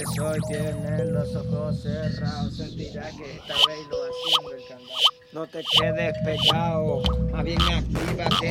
soy, tienes los ojos cerrados, sentirás que está bailo haciendo el candado. No te quedes pegado, más bien actívate.